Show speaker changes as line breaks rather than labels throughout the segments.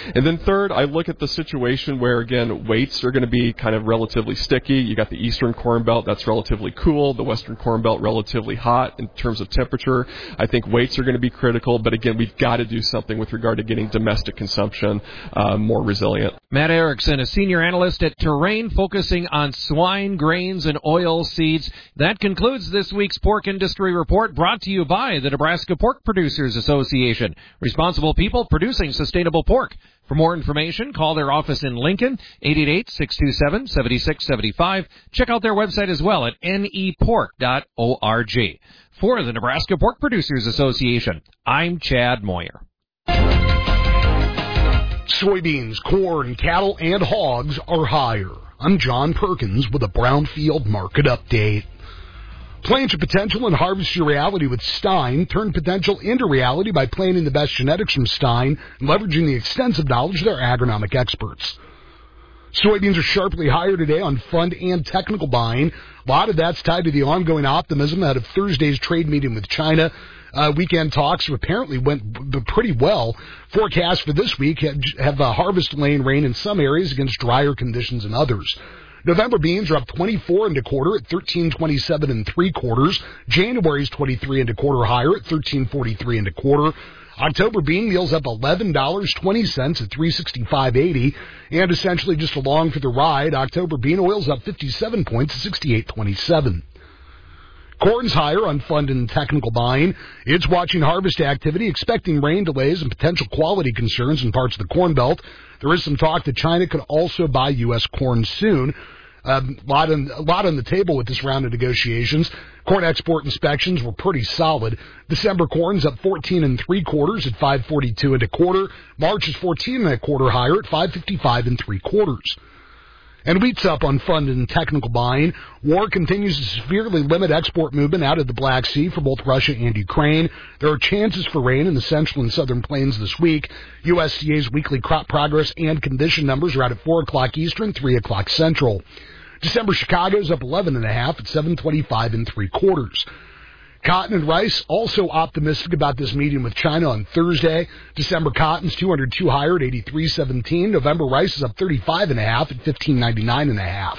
And then third, I look at the situation where, again, weights are going to be kind of relatively sticky. You got the Eastern Corn Belt, that's relatively cool. The Western Corn Belt, relatively hot in terms of temperature. I think weights are going to be critical, but again, we've got to do something with regard to getting domestic consumption more resilient.
Matt Erickson, a senior analyst at Terrain, focusing on swine, grains, and oil seeds. That concludes this week's Pork Industry Report, brought to you by the Nebraska Pork Producers Association, responsible people producing sustainable pork. For more information, call their office in Lincoln, 888-627-7675. Check out their website as well at nepork.org. For the Nebraska Pork Producers Association, I'm Chad Moyer.
Soybeans, corn, cattle, and hogs are higher. I'm John Perkins with a Brownfield Market Update. Plant your potential and harvest your reality with Stein. Turn potential into reality by planting the best genetics from Stein and leveraging the extensive knowledge of their agronomic experts. Soybeans are sharply higher today on fund and technical buying. A lot of that's tied to the ongoing optimism out of Thursday's trade meeting with China. Weekend talks apparently went pretty well. Forecasts for this week have harvest laying rain in some areas against drier conditions in others. November beans are up 24 and a quarter at 13.27 and 3/4. January's 23 and a quarter higher at 13.43 and a quarter. October bean meal's up $11.20 at 365.80, and essentially just along for the ride. October bean oil's up 57 points at 68.27. Corn's higher on fund and technical buying. It's watching harvest activity, expecting rain delays and potential quality concerns in parts of the Corn Belt. There is some talk that China could also buy U.S. corn soon. A lot on the table with this round of negotiations. Corn export inspections were pretty solid. December corn's up 14 and 3/4 at 5.42 and a quarter. March is 14 and a quarter higher at 5.55 and 3/4. And wheat's up on fund and technical buying. War continues to severely limit export movement out of the Black Sea for both Russia and Ukraine. There are chances for rain in the central and southern plains this week. USDA's weekly crop progress and condition numbers are out at 4 o'clock Eastern, 3 o'clock Central. December Chicago's up 11.5 at 7.25 and 3/4. Cotton and rice also optimistic about this meeting with China on Thursday. December cotton's 202 higher at 83.17. November rice is up 35.5 at 15.99.5.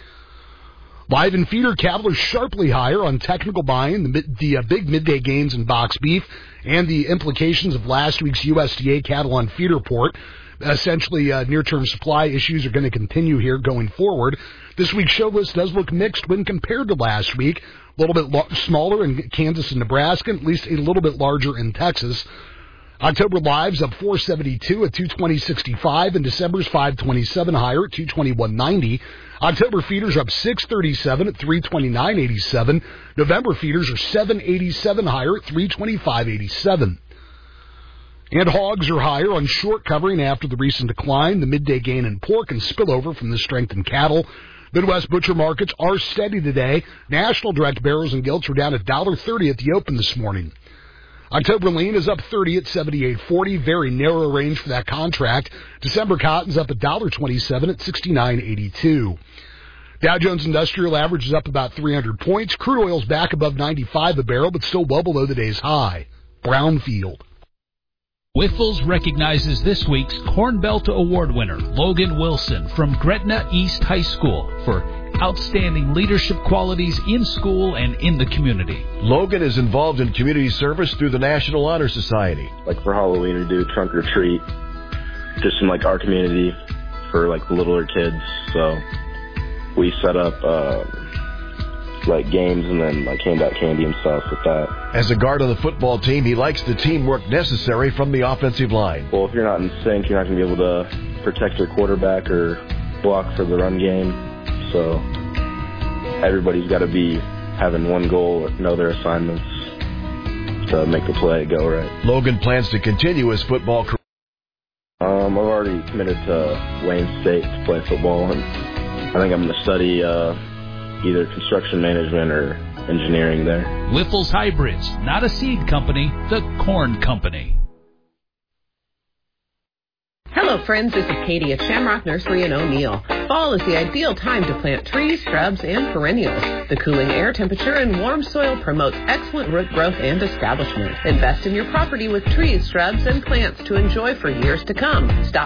Live and feeder cattle are sharply higher on technical buying, the big midday gains in box beef, and the implications of last week's USDA cattle on feed report. Essentially, near-term supply issues are going to continue here going forward. This week's show list does look mixed when compared to last week. A little bit smaller in Kansas and Nebraska, and at least a little bit larger in Texas. October lives up 472 at 220.65, and December's 527 higher at 221.90. October feeders up 637 at 329.87. November feeders are 787 higher at 325.87. And hogs are higher on short covering after the recent decline, the midday gain in pork, and spillover from the strength in cattle. Midwest butcher markets are steady today. National direct barrels and gilts were down at $1.30 at the open this morning. October lean is up 30 at 78.40, very narrow range for that contract. December cotton's up $1.27 at 69.82. Dow Jones Industrial average is up about 300 points. Crude oil's back above 95 a barrel, but still well below the day's high. Brownfield.
Wiffles recognizes this week's Corn Belt Award winner, Logan Wilson from Gretna East High School, for outstanding leadership qualities in school and in the community.
Logan is involved in community service through the National Honor Society.
Like for Halloween, we do trunk or treat, just in like our community for like the littler kids. So we set up like games and then like hand out candy and stuff with that.
As a guard on the football team, he likes the teamwork necessary from the offensive line.
Well, if you're not in sync, you're not going to be able to protect your quarterback or block for the run game. So everybody's got to be having one goal, know their assignments to make the play go right.
Logan plans to continue his football career.
I've already committed to Wayne State to play football, and I think I'm going to study either construction management or engineering there.
Wiffles Hybrids, not a seed company, the corn company.
Hello, friends. This is Katie at Shamrock Nursery in O'Neill. Fall is the ideal time to plant trees, shrubs, and perennials. The cooling air temperature and warm soil promotes excellent root growth and establishment. Invest in your property with trees, shrubs, and plants to enjoy for years to come. Stop